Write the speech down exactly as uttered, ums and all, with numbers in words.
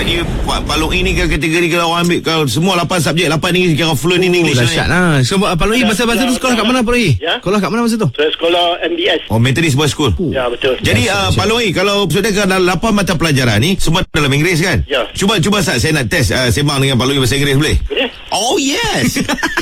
Jadi Pak Pak Long Yi ni kan kategori kalau orang ambil kalau semua lapan subjek lapan ni kira fluent in English. Dahsyat lah. So Pak Long Yi masa masa tu sekolah kat mana Pak Long Yi? Ya. Sekolah kat mana masa tu? Saya sekolah M D S. Oh, Methodist Boys School. Ya, betul. Jadi uh, Pak Long Yi, kalau saudara kan dalam lapan mata pelajaran ni semua dalam Inggeris kan? Ya. Cuba cuba Sat, saya nak test uh, sembang dengan Pak Long Yi bahasa Inggeris boleh? Boleh? Oh yes.